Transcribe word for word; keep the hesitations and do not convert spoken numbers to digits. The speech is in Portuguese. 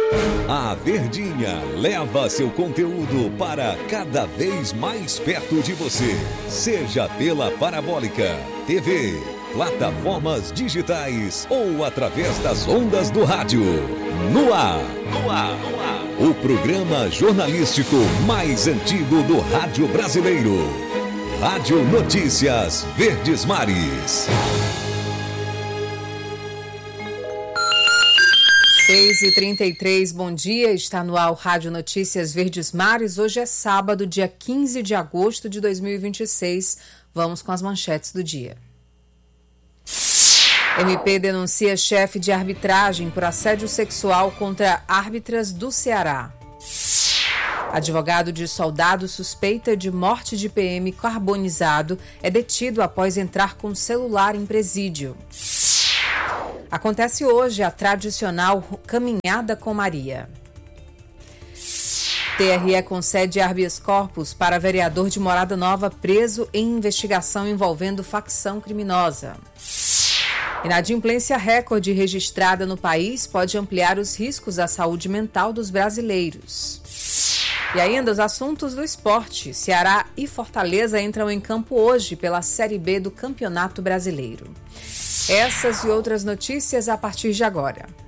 A Verdinha leva seu conteúdo para cada vez mais perto de você. Seja pela Parabólica, T V, plataformas digitais ou através das ondas do rádio. No ar, no ar, no ar. O programa jornalístico mais antigo do rádio brasileiro. Rádio Notícias Verdes Mares. seis e trinta e três, bom dia, está no ar o Rádio Notícias Verdes Mares. Hoje é sábado, dia quinze de agosto de dois mil e vinte e seis. Vamos com as manchetes do dia. M P denuncia chefe de arbitragem por assédio sexual contra árbitras do Ceará. Advogado de soldado suspeita de morte de P M carbonizado é detido após entrar com celular em presídio. Acontece hoje a tradicional Caminhada com Maria. T R E concede habeas corpus para vereador de Morada Nova preso em investigação envolvendo facção criminosa. Inadimplência recorde registrada no país pode ampliar os riscos à saúde mental dos brasileiros. E ainda os assuntos do esporte. Ceará e Fortaleza entram em campo hoje pela Série B do Campeonato Brasileiro. Essas e outras notícias a partir de agora.